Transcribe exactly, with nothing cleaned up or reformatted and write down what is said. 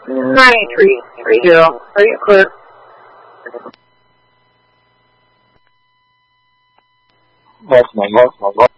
ninety-three, three zero. Are you clear? That's my, that's my,